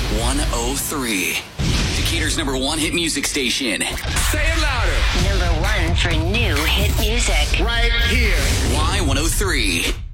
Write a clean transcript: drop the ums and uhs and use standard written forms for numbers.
103. Decatur's #1 hit music station. Say it louder. #1 for new hit music. Right here. Y103.